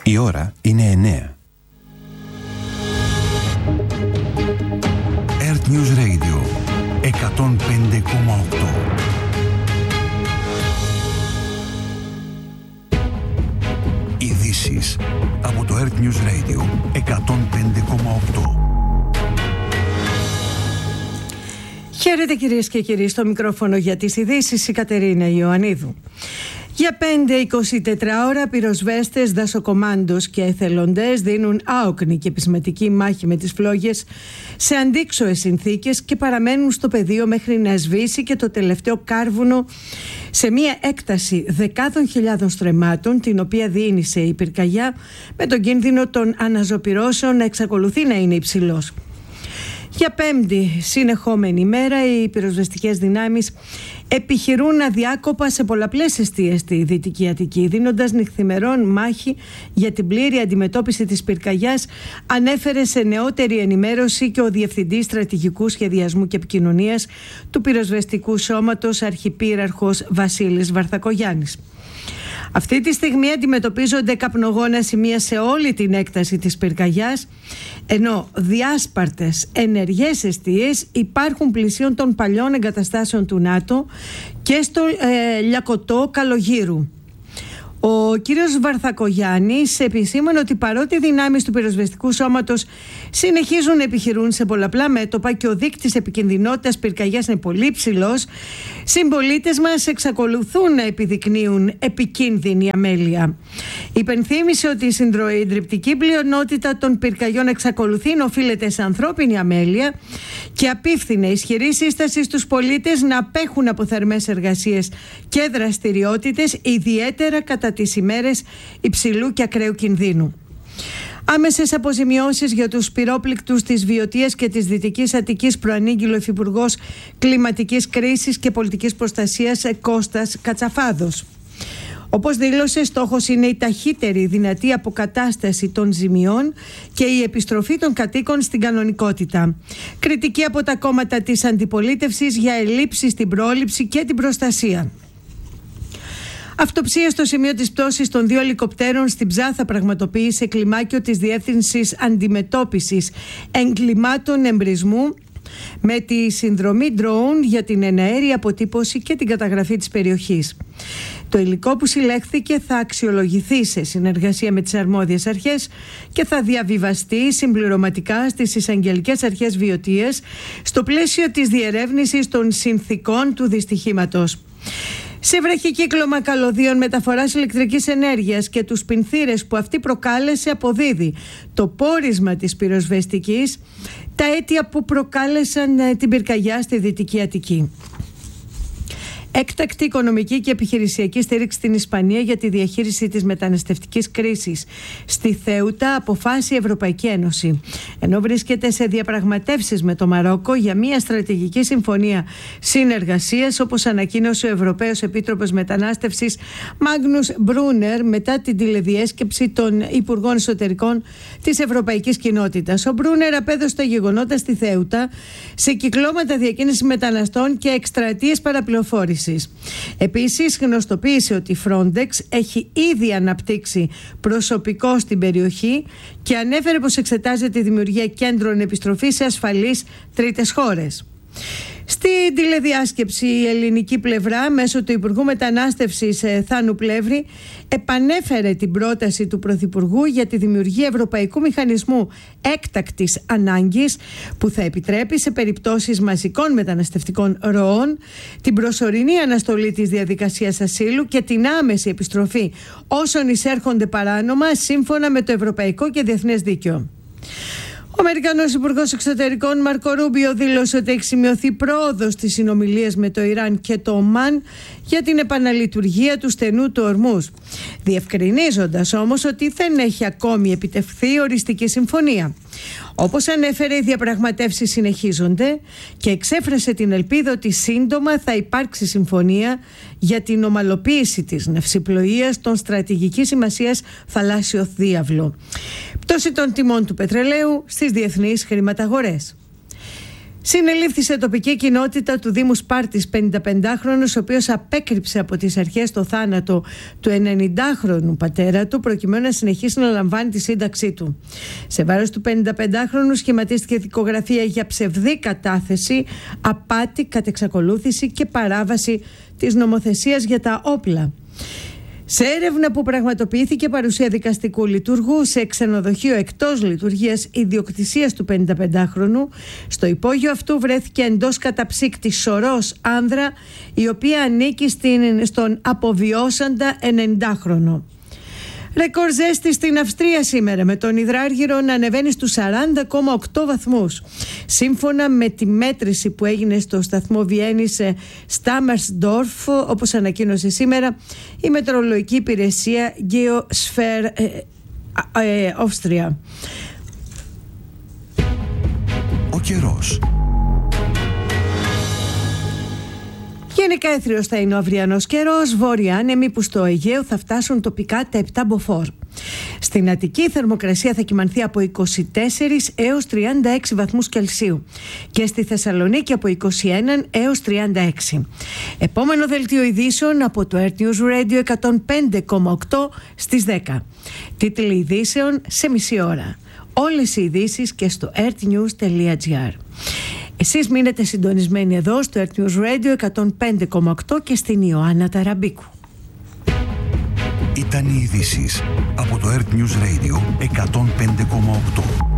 Η ώρα είναι 9. Earth News Radio 105,8. Ειδήσεις από το Earth News Radio 105,8. Χαίρετε κυρίες και κύριοι, στο μικρόφωνο για τις ειδήσεις η Κατερίνα Ιωαννίδου. Για 5-24 ώρα πυροσβέστες, δασοκομάντος και εθελοντές δίνουν άοκνη και πεισματική μάχη με τις φλόγες σε αντίξωες συνθήκες και παραμένουν στο πεδίο μέχρι να σβήσει και το τελευταίο κάρβουνο σε μια έκταση δεκάδων χιλιάδων στρεμμάτων, την οποία διήνυσε η πυρκαγιά, με τον κίνδυνο των αναζωπυρώσεων να εξακολουθεί να είναι υψηλός. Για πέμπτη συνεχόμενη μέρα οι πυροσβεστικές δυνάμεις επιχειρούν αδιάκοπα σε πολλαπλές εστίες στη Δυτική Αττική, δίνοντας νυχθημερών μάχη για την πλήρη αντιμετώπιση της πυρκαγιάς, ανέφερε σε νεότερη ενημέρωση και ο Διευθυντής Στρατηγικού Σχεδιασμού και Επικοινωνίας του Πυροσβεστικού Σώματος, Αρχιπύραρχος Βασίλης Βαρθακογιάννης. Αυτή τη στιγμή αντιμετωπίζονται καπνογόνα σημεία σε όλη την έκταση της πυρκαγιάς, ενώ διάσπαρτες ενεργές εστίες υπάρχουν πλησίων των παλιών εγκαταστάσεων του ΝΑΤΟ και στο Λιακωτό Καλογύρου. Ο κύριος Βαρθακογιάννης επισήμανε ότι παρότι οι δυνάμεις του πυροσβεστικού σώματος συνεχίζουν να επιχειρούν σε πολλαπλά μέτωπα και ο δείκτης επικινδυνότητας πυρκαγιάς είναι πολύ ψηλός, συμπολίτες μας εξακολουθούν να επιδεικνύουν επικίνδυνη αμέλεια. Υπενθύμησε ότι η συντριπτική πλειονότητα των πυρκαγιών εξακολουθεί να οφείλεται σε ανθρώπινη αμέλεια και απίφθινε ισχυρή σύσταση στους πολίτες να απέχουν από θερμές εργασίες και δραστηριότητες, ιδιαίτερα κατά τις ημέρες υψηλού και ακραίου κινδύνου. Άμεσες αποζημιώσεις για τους πυρόπληκτους της Βιωτίας και της Δυτικής Αττικής προανήγγειλε ο Υφυπουργός Κλιματικής Κρίσης και Πολιτικής Προστασίας Κώστας Κατσαφάδος. Όπως δήλωσε, στόχος είναι η ταχύτερη δυνατή αποκατάσταση των ζημιών και η επιστροφή των κατοίκων στην κανονικότητα. Κριτική από τα κόμματα της αντιπολίτευσης για ελλείψεις στην πρόληψη και την προστασία. Αυτοψία στο σημείο της πτώσης των 2 ελικοπτέρων στην Ψάθα πραγματοποίησε κλιμάκιο της Διεύθυνσης Αντιμετώπισης Εγκλημάτων Εμπρισμού με τη συνδρομή drone για την εναέρια αποτύπωση και την καταγραφή της περιοχής. Το υλικό που συλλέχθηκε θα αξιολογηθεί σε συνεργασία με τις αρμόδιες αρχές και θα διαβιβαστεί συμπληρωματικά στις εισαγγελικές αρχές Βιωτίας στο πλαίσιο της διερεύνησης των συνθηκών του δυστυχήματος. Σε βραχικύκλωμα καλωδίων μεταφοράς ηλεκτρικής ενέργειας και τους πινθύρες που αυτή προκάλεσε αποδίδει το πόρισμα της πυροσβεστικής τα αίτια που προκάλεσαν την πυρκαγιά στη Δυτική Αττική. Έκτακτη οικονομική και επιχειρησιακή στήριξη στην Ισπανία για τη διαχείριση της μεταναστευτικής κρίσης. Στη Θέουτα αποφάσισε η Ευρωπαϊκή Ένωση, ενώ βρίσκεται σε διαπραγματεύσεις με το Μαρόκο για μια στρατηγική συμφωνία συνεργασίας, όπως ανακοίνωσε ο Ευρωπαίος Επίτροπος Μετανάστευσης Μάγνους Μπρούνερ μετά την τηλεδιέσκεψη των Υπουργών Εσωτερικών της Ευρωπαϊκής Κοινότητας. Ο Μπρούνερ απέδωσε τα γεγονότα στη Θέουτα σε κυκλώματα διακίνησης μεταναστών και εκστρατείες παραπληροφόρησης. Επίσης, γνωστοποίησε ότι η Frontex έχει ήδη αναπτύξει προσωπικό στην περιοχή και ανέφερε πως εξετάζεται τη δημιουργία κέντρων επιστροφής σε ασφαλείς τρίτες χώρες. Στην τηλεδιάσκεψη η ελληνική πλευρά μέσω του Υπουργού Μετανάστευσης Θάνου Πλεύρη επανέφερε την πρόταση του Πρωθυπουργού για τη δημιουργία Ευρωπαϊκού Μηχανισμού Έκτακτης Ανάγκης που θα επιτρέπει σε περιπτώσεις μαζικών μεταναστευτικών ροών την προσωρινή αναστολή της διαδικασίας ασύλου και την άμεση επιστροφή όσων εισέρχονται παράνομα σύμφωνα με το ευρωπαϊκό και διεθνές δίκαιο. Ο Αμερικανός Υπουργός Εξωτερικών Μάρκο Ρούμπιο δήλωσε ότι έχει σημειωθεί πρόοδος στις συνομιλίες με το Ιράν και το Ομάν για την επαναλειτουργία του στενού του Ορμούζ, διευκρινίζοντας όμως ότι δεν έχει ακόμη επιτευχθεί οριστική συμφωνία. Όπως ανέφερε, οι διαπραγματεύσεις συνεχίζονται και εξέφρασε την ελπίδα ότι σύντομα θα υπάρξει συμφωνία για την ομαλοποίηση της ναυσιπλοείας των στρατηγικής σημασίας θαλάσσιο διάβλο. Πτώση των τιμών του πετρελαίου στις διεθνείς χρηματαγορές. Συνελήφθη τοπική κοινότητα του Δήμου Σπάρτης 55χρονος, ο οποίος απέκρυψε από τις αρχές το θάνατο του 90χρονου πατέρα του, προκειμένου να συνεχίσει να λαμβάνει τη σύνταξή του. Σε βάρος του 55χρονου σχηματίστηκε δικογραφία για ψευδή κατάθεση, απάτη, κατεξακολούθηση και παράβαση της νομοθεσίας για τα όπλα. Σε έρευνα που πραγματοποιήθηκε παρουσία δικαστικού λειτουργού σε ξενοδοχείο εκτός λειτουργίας ιδιοκτησίας του 55χρονου, στο υπόγειο αυτού βρέθηκε εντός καταψύκτη σωρός άνδρα, η οποία ανήκει στον αποβιώσαντα 90χρονο. Ρεκόρ ζέστη στην Αυστρία σήμερα, με τον υδράργυρο να ανεβαίνει στους 40,8 βαθμούς. Σύμφωνα με τη μέτρηση που έγινε στο σταθμό Βιέννης Στάμερσντορφ, όπως ανακοίνωσε σήμερα η μετεωρολογική υπηρεσία Geosphere Austria. Ο καιρός. Γενικά έθριος θα είναι ο αυριανός καιρός, βόρεια άνεμοι που στο Αιγαίο θα φτάσουν τοπικά τα 7 μποφόρ. Στην Αττική η θερμοκρασία θα κυμανθεί από 24 έως 36 βαθμούς Κελσίου και στη Θεσσαλονίκη από 21 έως 36. Επόμενο δελτίο ειδήσεων από το Earth News Radio 105,8 στις 10. Τίτλοι ειδήσεων σε μισή ώρα. Όλες οι ειδήσεις και στο earthnews.gr. Εσείς μείνετε συντονισμένοι εδώ στο Earth News Radio 105,8 και στην Ιωάννα Ταραμπίκου. Ήταν οι ειδήσεις από το Earth News Radio 105,8.